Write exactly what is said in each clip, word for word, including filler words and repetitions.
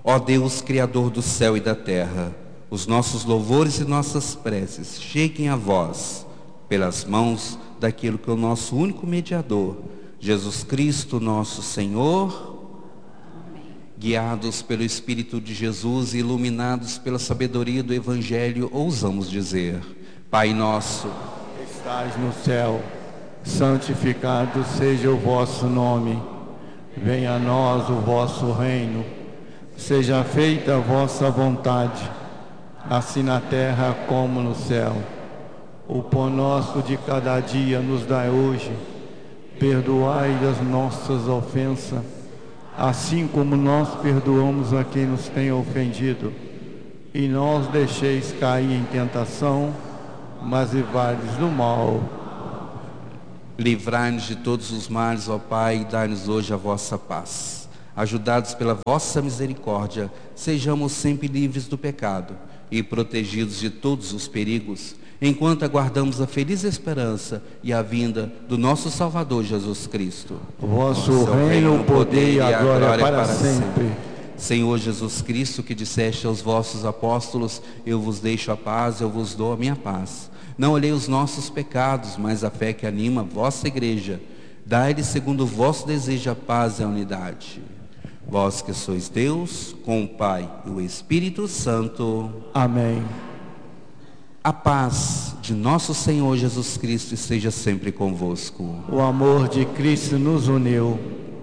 Ó Deus, Criador do céu e da terra, os nossos louvores e nossas preces cheguem a vós, pelas mãos daquilo que é o nosso único mediador, Jesus Cristo, nosso Senhor. Guiados pelo Espírito de Jesus e iluminados pela sabedoria do Evangelho, ousamos dizer: Pai nosso, que estais no céu, santificado seja o vosso nome. Venha a nós o vosso reino. Seja feita a vossa vontade, assim na terra como no céu. O pão nosso de cada dia nos dai hoje. Perdoai as nossas ofensas, assim como nós perdoamos a quem nos tem ofendido. E não os deixeis cair em tentação, mas livrai-nos do mal. Livrai-nos de todos os males, ó Pai, e dai-nos hoje a vossa paz. Ajudados pela vossa misericórdia, sejamos sempre livres do pecado e protegidos de todos os perigos, enquanto aguardamos a feliz esperança e a vinda do nosso Salvador Jesus Cristo. O vosso reino, o poder e a glória para sempre. Senhor Jesus Cristo, que disseste aos vossos apóstolos: eu vos deixo a paz, eu vos dou a minha paz. Não olhei os nossos pecados, mas a fé que anima a vossa igreja. Dai-lhe, segundo o vosso desejo, a paz e a unidade. Vós que sois Deus, com o Pai e o Espírito Santo. Amém. A paz de nosso Senhor Jesus Cristo esteja sempre convosco. O amor de Cristo nos uniu.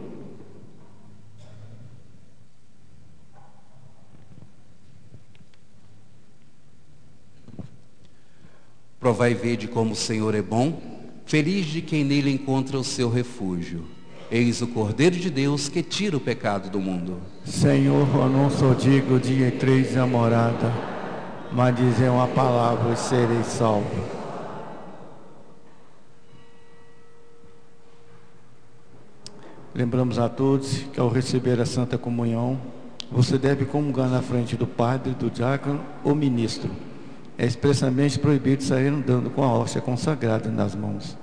Provai e vede como o Senhor é bom, feliz de quem nele encontra o seu refúgio. Eis o Cordeiro de Deus que tira o pecado do mundo. Senhor, eu não sou digno de entreis na morada, mas dizer uma palavra e serei salvo. Lembramos a todos que ao receber a Santa Comunhão, você deve comungar na frente do padre, do diácono ou ministro. É expressamente proibido sair andando com a hóstia consagrada nas mãos.